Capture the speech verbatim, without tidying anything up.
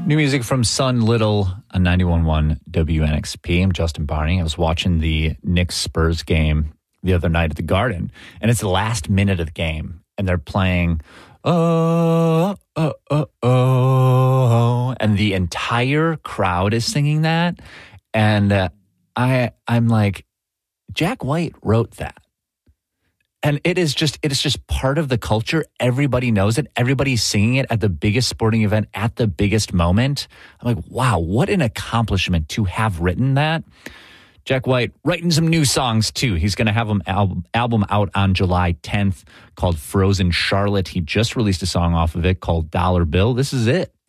New music from Sun Little on ninety-one point one W N X P. I'm Justin Barney. I was watching the Knicks Spurs game the other night at the Garden, and it's the last minute of the game, and they're playing, oh, oh, oh, oh, and the entire crowd is singing that, and uh, I, I'm like, Jack White wrote that. And it is just it is just part of the culture. Everybody knows it. Everybody's singing it at the biggest sporting event at the biggest moment. I'm like, wow, what an accomplishment to have written that. Jack White writing some new songs, too. He's going to have an al- album out on July tenth called Frozen Charlotte. He just released a song off of it called Dollar Bill. This is it.